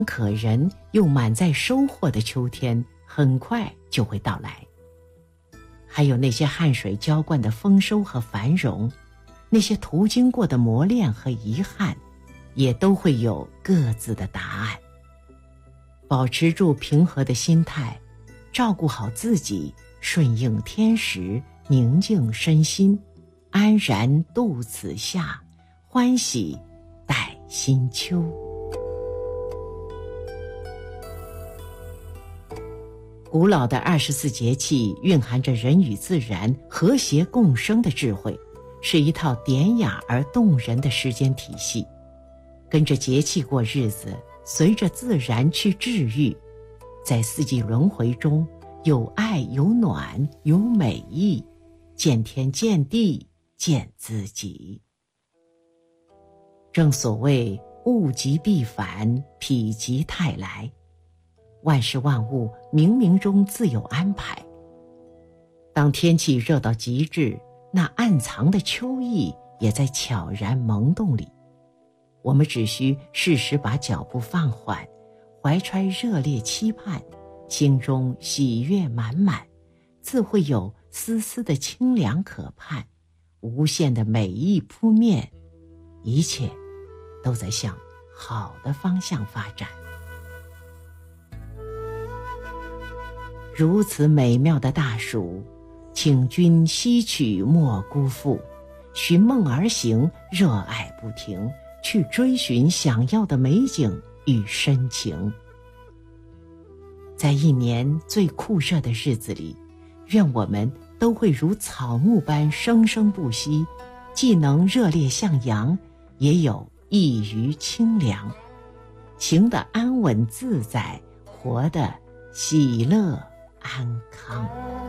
可人又满载收获的秋天很快就会到来。还有那些汗水浇灌的丰收和繁荣，那些途经过的磨练和遗憾，也都会有各自的答案。保持住平和的心态，照顾好自己，顺应天时，宁静身心，安然度此夏，欢喜待新秋。古老的24节气蕴含着人与自然和谐共生的智慧，是一套典雅而动人的时间体系。跟着节气过日子，随着自然去治愈，在四季轮回中，有爱有暖有美意，见天见地见自己。正所谓物极必反，否极泰来，万事万物冥冥中自有安排。当天气热到极致，那暗藏的秋意也在悄然萌动里。我们只需适时把脚步放缓，怀揣热烈期盼，心中喜悦满满，自会有丝丝的清凉可盼，无限的美意扑面，一切都在向好的方向发展。如此美妙的大暑，请君吸取莫辜负，寻梦而行，热爱不停，去追寻想要的美景与深情。在一年最酷热的日子里，愿我们都会如草木般生生不息，既能热烈向阳，也有益于清凉，行得安稳自在，活得喜乐安康。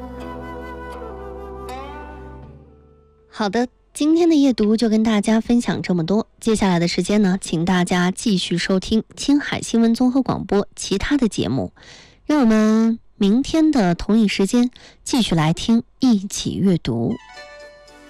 好的，今天的夜读就跟大家分享这么多，接下来的时间呢，请大家继续收听青海新闻综合广播其他的节目，让我们明天的同一时间继续来听一起阅读。